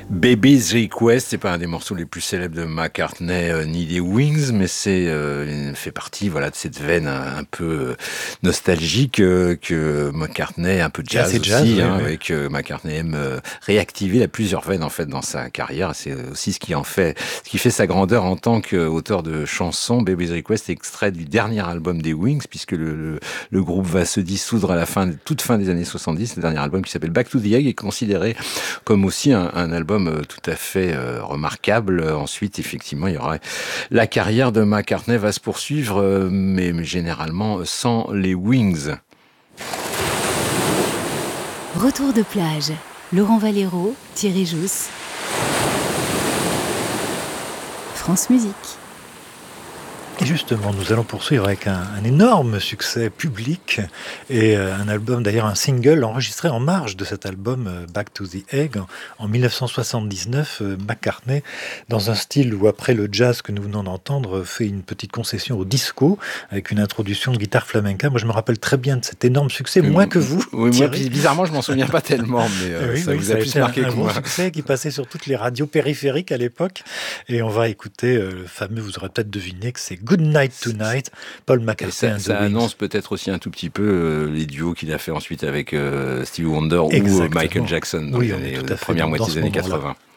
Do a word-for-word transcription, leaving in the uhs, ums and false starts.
Baby's Request, c'est pas un des morceaux les plus célèbres de McCartney euh, ni des Wings, mais c'est euh, fait partie voilà de cette veine un, un peu euh, nostalgique euh, que McCartney, un peu de jazz, jazz aussi, jazz, oui, hein, oui. et que McCartney aime euh, réactiver. Il a plusieurs veines en fait dans sa carrière. C'est aussi ce qui en fait, ce qui fait sa grandeur en tant qu'auteur de chansons. Baby's Request est extrait du dernier album des Wings, puisque le, le, le groupe va se dissoudre à la fin, toute fin des années soixante-dix. Le dernier album qui s'appelle Back to the Egg est considéré comme aussi un, un album tout à fait euh, remarquable. Ensuite, effectivement, il y aura la carrière de McCartney va se poursuivre, euh, mais, mais généralement sans les Wings. Retour de plage. Laurent Valero, Thierry Jousse. France Musique. Et justement, nous allons poursuivre avec un, un énorme succès public et euh, un album, d'ailleurs un single enregistré en marge de cet album euh, Back to the Egg en, en dix-neuf cent soixante-dix-neuf. euh, McCartney, dans un style où après le jazz que nous venons d'entendre, fait une petite concession au disco avec une introduction de guitare flamenca. Moi, je me rappelle très bien de cet énorme succès, moins que vous. Oui, moi, Thierry. bizarrement, je m'en souviens pas tellement, mais euh, oui, ça oui, vous ça a plus été marqué un, que un moi. bon succès qui passait sur toutes les radios périphériques à l'époque. Et on va écouter euh, le fameux, vous aurez peut-être deviné que c'est Good Night Tonight. Paul McCartney. Et ça, and the ça Wings. annonce peut-être aussi un tout petit peu euh, les duos qu'il a fait ensuite avec euh, Stevie Wonder Exactement. ou euh, Michael Jackson dans oui, les on est années, tout à euh, fait première dans, moitié dans des années moment-là. quatre-vingts.